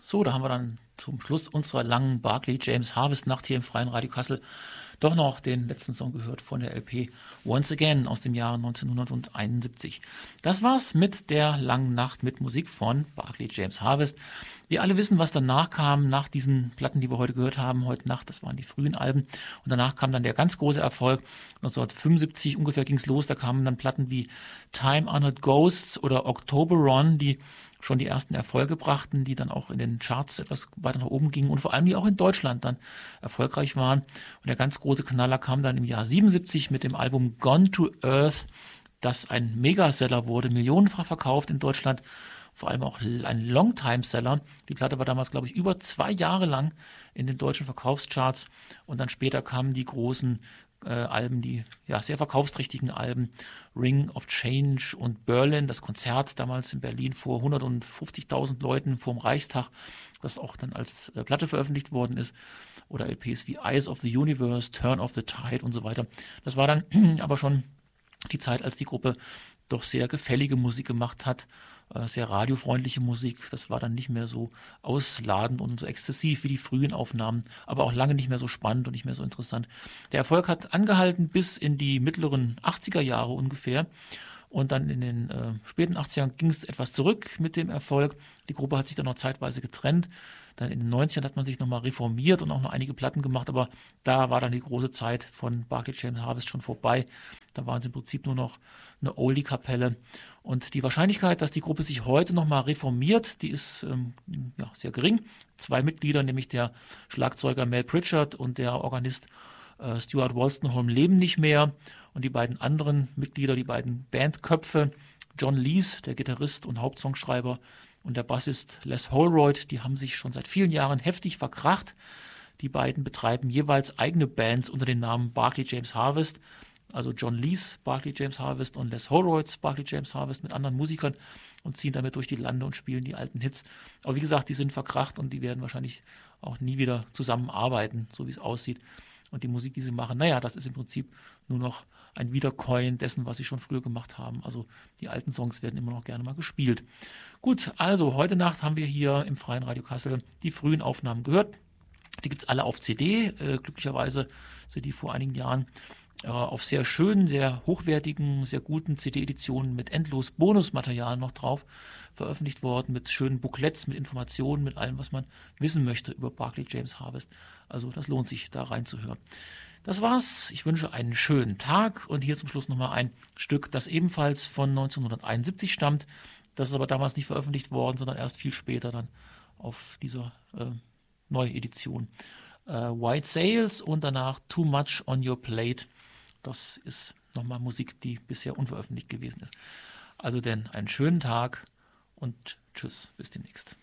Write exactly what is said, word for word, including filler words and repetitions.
So, da haben wir dann zum Schluss unserer langen Barclay James Harvest Nacht hier im Freien Radio Kassel doch noch den letzten Song gehört von der L P Once Again aus dem Jahre neunzehnhunderteinundsiebzig. Das war's mit der langen Nacht mit Musik von Barclay James Harvest. Wir alle wissen, was danach kam, nach diesen Platten, die wir heute gehört haben, heute Nacht, das waren die frühen Alben. Und danach kam dann der ganz große Erfolg. neunzehnhundertfünfundsiebzig ungefähr ging's los, da kamen dann Platten wie Time Honored Ghosts oder Octoberon, die schon die ersten Erfolge brachten, die dann auch in den Charts etwas weiter nach oben gingen und vor allem die auch in Deutschland dann erfolgreich waren. Und der ganz große Knaller kam dann im Jahr siebenundsiebzig mit dem Album Gone to Earth, das ein Megaseller wurde, millionenfach verkauft in Deutschland, vor allem auch ein Longtime-Seller. Die Platte war damals, glaube ich, über zwei Jahre lang in den deutschen Verkaufscharts und dann später kamen die großen Äh, Alben, die ja sehr verkaufsträchtigen Alben, Ring of Change und Berlin, das Konzert damals in Berlin vor hundertfünfzigtausend Leuten vor dem Reichstag, das auch dann als äh, Platte veröffentlicht worden ist, oder L Ps wie Eyes of the Universe, Turn of the Tide und so weiter. Das war dann aber schon die Zeit, als die Gruppe doch sehr gefällige Musik gemacht hat, äh, sehr radiofreundliche Musik. Das war dann nicht mehr so ausladend und so exzessiv wie die frühen Aufnahmen, aber auch lange nicht mehr so spannend und nicht mehr so interessant. Der Erfolg hat angehalten bis in die mittleren achtziger Jahre ungefähr. Und dann in den äh, späten achtzigern ging es etwas zurück mit dem Erfolg. Die Gruppe hat sich dann noch zeitweise getrennt. Dann in den neunzigern hat man sich nochmal reformiert und auch noch einige Platten gemacht, aber da war dann die große Zeit von Barclay James Harvest schon vorbei. Da waren sie im Prinzip nur noch eine Oldie-Kapelle. Und die Wahrscheinlichkeit, dass die Gruppe sich heute nochmal reformiert, die ist ähm, ja, sehr gering. Zwei Mitglieder, nämlich der Schlagzeuger Mel Pritchard und der Organist äh, Stuart Wolstenholme, leben nicht mehr. Und die beiden anderen Mitglieder, die beiden Bandköpfe, John Lees, der Gitarrist und Hauptsongschreiber, und der Bassist Les Holroyd, die haben sich schon seit vielen Jahren heftig verkracht. Die beiden betreiben jeweils eigene Bands unter dem Namen Barclay James Harvest. Also John Lees Barclay James Harvest und Les Holroyds Barclay James Harvest mit anderen Musikern und ziehen damit durch die Lande und spielen die alten Hits. Aber wie gesagt, die sind verkracht und die werden wahrscheinlich auch nie wieder zusammenarbeiten, so wie es aussieht. Und die Musik, die sie machen, naja, das ist im Prinzip nur noch ein Wiederkäuen dessen, was sie schon früher gemacht haben. Also die alten Songs werden immer noch gerne mal gespielt. Gut, also heute Nacht haben wir hier im Freien Radio Kassel die frühen Aufnahmen gehört. Die gibt es alle auf C D. Äh, glücklicherweise sind die vor einigen Jahren äh, auf sehr schönen, sehr hochwertigen, sehr guten C D-Editionen mit endlos Bonusmaterial noch drauf veröffentlicht worden, mit schönen Booklets, mit Informationen, mit allem, was man wissen möchte über Barclay James Harvest. Also das lohnt sich, da reinzuhören. Das war's. Ich wünsche einen schönen Tag und hier zum Schluss nochmal ein Stück, das ebenfalls von neunzehnhunderteinundsiebzig stammt. Das ist aber damals nicht veröffentlicht worden, sondern erst viel später dann auf dieser äh, Neuedition. Äh, White Sails und danach Too Much on Your Plate. Das ist nochmal Musik, die bisher unveröffentlicht gewesen ist. Also denn einen schönen Tag und tschüss, bis demnächst.